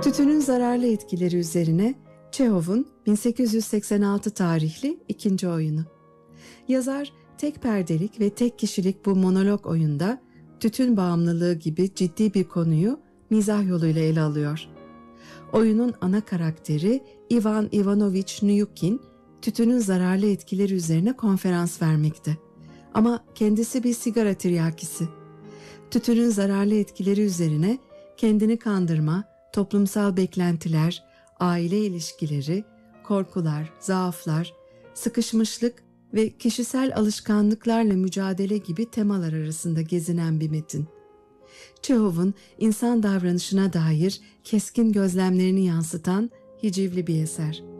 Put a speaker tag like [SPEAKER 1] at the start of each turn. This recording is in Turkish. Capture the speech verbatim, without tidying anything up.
[SPEAKER 1] Tütünün zararlı etkileri üzerine Çehov'un bin sekiz yüz seksen altı tarihli ikinci oyunu. Yazar tek perdelik ve tek kişilik bu monolog oyunda tütün bağımlılığı gibi ciddi bir konuyu mizah yoluyla ele alıyor. Oyunun ana karakteri Ivan Ivanovich Nyukin, tütünün zararlı etkileri üzerine konferans vermekte. Ama kendisi bir sigara tiryakisi. Tütünün zararlı etkileri üzerine kendini kandırma, toplumsal beklentiler, aile ilişkileri, korkular, zaaflar, sıkışmışlık ve kişisel alışkanlıklarla mücadele gibi temalar arasında gezinen bir metin. Çehov'un insan davranışına dair keskin gözlemlerini yansıtan hicivli bir eser.